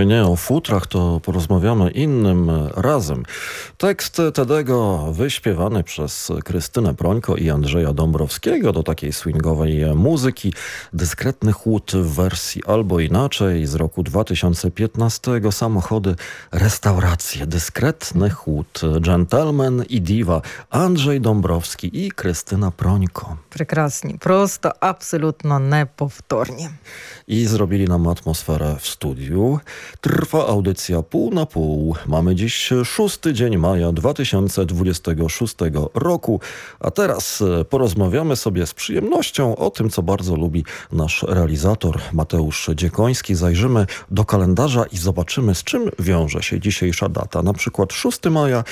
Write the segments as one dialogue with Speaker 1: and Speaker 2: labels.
Speaker 1: No i nie o futrach, to porozmawiamy innym razem. Tekst Tedego wyśpiewany przez Krystynę Prońko i Andrzeja Dąbrowskiego do takiej swingowej muzyki. Dyskretny chłód w wersji albo inaczej z roku 2015. Samochody, restauracje, dyskretny chłód, dżentelmen i diwa Andrzej Dąbrowski i Krystyna Prońko.
Speaker 2: Прекрасні, просто абсолютно неповторні.
Speaker 1: I zrobili nam atmosferę w studiu. Trwa audycja pół na pół. Mamy dziś 6 dzień maja 2026 roku. A teraz porozmawiamy sobie z przyjemnością o tym, co bardzo lubi nasz realizator Mateusz Dziekoński. Zajrzymy do kalendarza i zobaczymy, z czym wiąże się dzisiejsza data. Na przykład 6 maja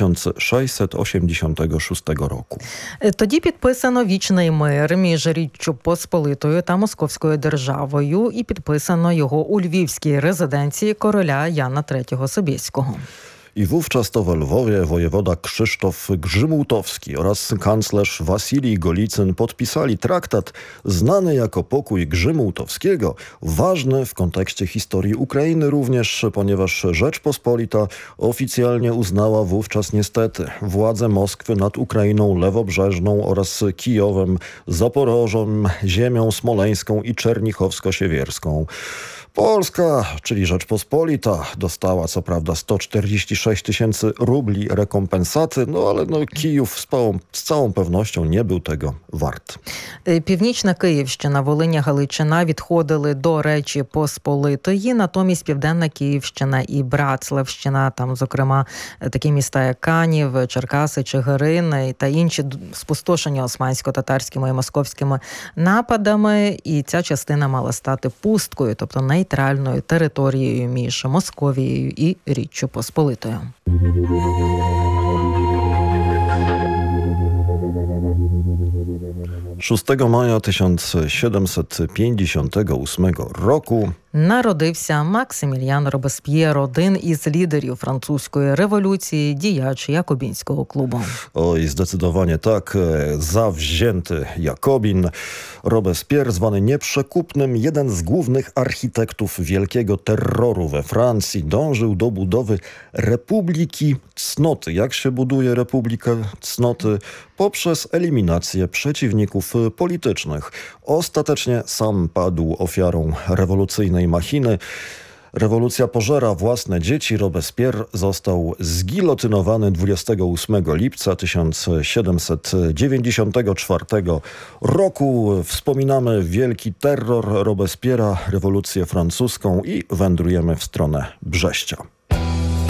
Speaker 1: 1686 roku.
Speaker 2: Тоді підписано вічний мир між Річчю Посполитою та Московською державою і підписано його у львівській резиденції короля Jana III Sobieskiego.
Speaker 1: I wówczas to we Lwowie wojewoda Krzysztof Grzymułtowski oraz kanclerz Wasilij Golicyn podpisali traktat znany jako Pokój Grzymułtowskiego, ważny w kontekście historii Ukrainy również, ponieważ Rzeczpospolita oficjalnie uznała wówczas niestety władzę Moskwy nad Ukrainą lewobrzeżną oraz Kijowem, Zaporożem, ziemią smoleńską i czernichowsko-siewierską. Polska, czyli Rzeczpospolita, dostała co prawda 146 tysięcy rubli rekompensaty, no ale Kijów z całą pewnością nie był tego wart.
Speaker 2: Північна Київщина, Волиня, Галичина відходили до Речі Посполитої, натомість Південна Київщина і Братславщина, там, зокрема, такі міста, як Канів, Черкаси, Чигирин та інші спустошені османсько-татарськими і московськими нападами, і ця частина мала стати пусткою, тобто нейтральною територією між Московією і Річчю Посполитою.
Speaker 1: 6 maja 1758 roku
Speaker 2: Народився Максиміліан Робесп'єр, один із лідерів французької революції, діяч Jakobinського klubu.
Speaker 1: Oj, zdecydowanie tak, zawzięty Jakobin. Robespierre, zwany nieprzekupnym, jeden z głównych architektów wielkiego terroru we Francji, dążył do budowy Republiki Cnoty. Jak się buduje Republikę Cnoty? Poprzez eliminację przeciwników politycznych. Ostatecznie sam padł ofiarą rewolucyjnej machiny. Rewolucja pożera własne dzieci. Robespierre został zgilotynowany 28 lipca 1794 roku. Wspominamy wielki terror Robespierre'a, rewolucję francuską i wędrujemy w stronę Brześcia.